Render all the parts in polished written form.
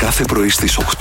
Κάθε πρωί στις 8.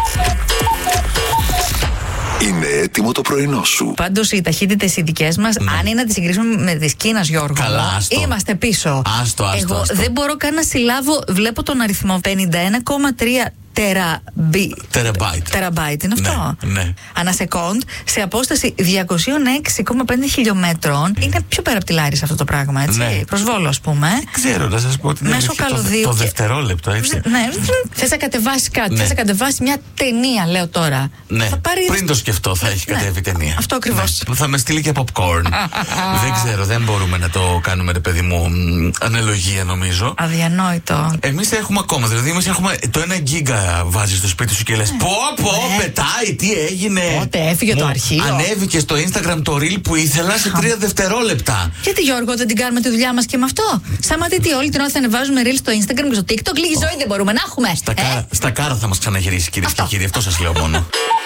Είναι έτοιμο το πρωινό σου. Πάντως οι ταχύτητες οι δικές μας, αν είναι να τις συγκρίσουμε με τις Κίνας, Γιώργο, είμαστε πίσω. Εγώ δεν μπορώ καν να συλλάβω, βλέπω τον αριθμό 51,3 τεραμπάιτ είναι αυτό. Ναι. Ανά σεκόντ, σε απόσταση 206,5 χιλιόμετρων. Είναι πιο πέρα από τη Λάρισα αυτό το πράγμα, έτσι. Ναι. Προσβόλο, ας πούμε. Δεν ξέρω, να σας πω ότι μέσω καλωδίου. Το δευτερόλεπτο, έτσι. Ναι. Θες να κατεβάσει κάτι, θες να κατεβάσει μια ταινία, λέω τώρα. Ναι. Θα πάρει... Πριν το σκεφτώ, θα έχει κατέβει ταινία. Αυτό ακριβώς. Ναι. Θα με στείλει και popcorn. Δεν ξέρω, δεν μπορούμε να το κάνουμε, ρε παιδί μου, αναλογία νομίζω. Αδιανόητο. Εμείς έχουμε ακόμα, δηλαδή εμείς έχουμε το 1 γίγκα βάζεις στο σπίτι σου και λες πετάει, τι έγινε. Πότε έφυγε το αρχείο. Ανέβηκε στο Instagram το reel που ήθελα σε 3 δευτερόλεπτα. Γιατί, Γιώργο, δεν την κάνουμε τη δουλειά μας και με αυτό. Σταματήτη όλη την ώρα θα ανεβάζουμε reel στο Instagram και στο TikTok. Λίγη ζωή δεν μπορούμε να έχουμε. Στα κάρα θα μας ξαναγυρίσει, κυρίες και κύριοι. Αυτό σας λέω μόνο.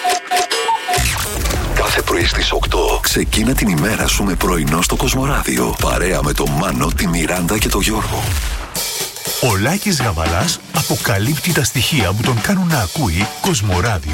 Κάθε πρωί στις 8 ξεκίνα την ημέρα σου με πρωινό στο Κοσμοράδιο. Παρέα με τον Μάνο, τη Μιράντα και τον Γιώργο. Ο Λάκης Γαβαλάς αποκαλύπτει τα στοιχεία που τον κάνουν να ακούει Κοσμοράδιο.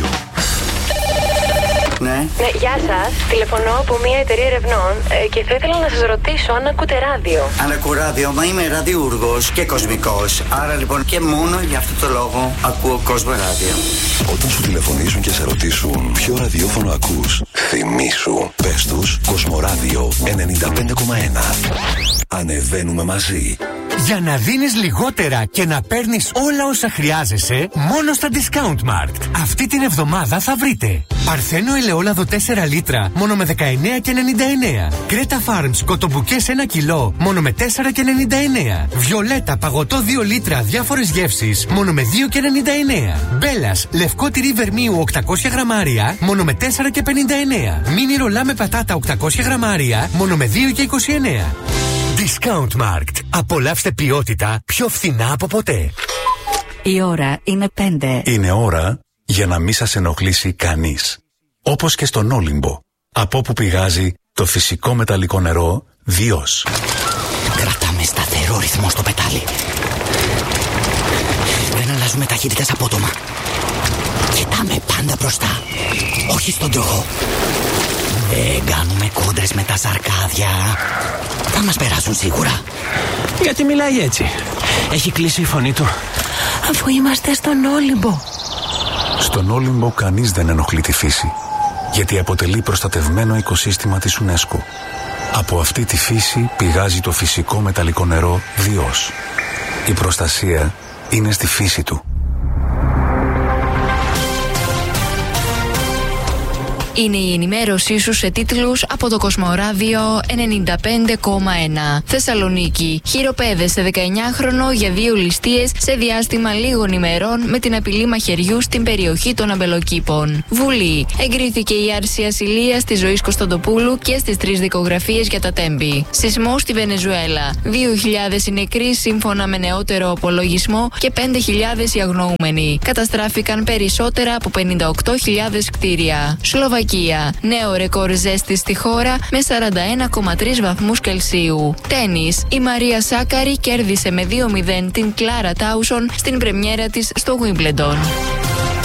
Ναι, γεια σας. Τηλεφωνώ από μια εταιρεία ερευνών και θα ήθελα να σας ρωτήσω αν ακούτε ράδιο. Αν ακούω ράδιο, μα είμαι ραδιούργος και κοσμικός. Άρα λοιπόν και μόνο για αυτό το λόγο ακούω Κοσμοράδιο. Όταν σου τηλεφωνήσουν και σε ρωτήσουν ποιο ραδιόφωνο ακούς, θυμήσου. Πες τους Κοσμοράδιο 95,1. Ανεβαίνουμε μαζί. Για να δίνεις λιγότερα και να παίρνεις όλα όσα χρειάζεσαι, μόνο στα Discount Markt. Αυτή την εβδομάδα θα βρείτε Παρθένο ελαιόλαδο 4 λίτρα, μόνο με 19,99. Κρέτα Farms κοτομπουκές 1 κιλό, μόνο με 4,99. Βιολέτα παγωτό 2 λίτρα, διάφορες γεύσεις, μόνο με 2,99. Μπέλας λευκό τυρί βερμίου 800 γραμμάρια, μόνο με 4,59. Μίνι ρολά με πατάτα 800 γραμμάρια, μόνο με 2,29. Discount Markt. Απολαύστε ποιότητα πιο φθηνά από ποτέ. Η ώρα είναι 5. Είναι ώρα για να μην σας ενοχλήσει κανείς. Όπως και στον Όλυμπο, από όπου πηγάζει το φυσικό μεταλλικό νερό Διός. Κρατάμε σταθερό ρυθμό στο πετάλι. Δεν αλλάζουμε ταχύτητες απότομα. Κοιτάμε πάντα μπροστά, όχι στον τροχό. Δεν κάνουμε κόντρες με τα σαρκάδια. Θα μας περάσουν σίγουρα. Γιατί μιλάει έτσι? Έχει κλείσει η φωνή του. Αφού είμαστε στον Όλυμπο. Στον Όλυμπο κανείς δεν ενοχλεί τη φύση, γιατί αποτελεί προστατευμένο οικοσύστημα της UNESCO. Από αυτή τη φύση πηγάζει το φυσικό μεταλλικό νερό Διός. Η προστασία είναι στη φύση του. Είναι η ενημέρωσή σου σε τίτλους από το Κοσμοράδιο 95,1. Θεσσαλονίκη. Χειροπέδες σε 19χρονο για 2 ληστείες σε διάστημα λίγων ημερών με την απειλή μαχαιριού στην περιοχή των Αμπελοκήπων. Βουλή. Εγκρίθηκε η άρση ασυλίας της Ζωής Κωνσταντοπούλου και στις 3 δικογραφίες για τα Τέμπη. Σεισμός στη Βενεζουέλα. 2.000 οι νεκροί σύμφωνα με νεότερο απολογισμό και 5.000 οι αγνοούμενοι. Καταστράφηκαν περισσότερα από 58.000 κτίρια. Νέο ρεκόρ ζέστη στη χώρα με 41,3 βαθμούς Κελσίου. Τένις. Η Μαρία Σάκαρη κέρδισε με 2-0 την Κλάρα Τάουσον στην πρεμιέρα της στο Wimbledon.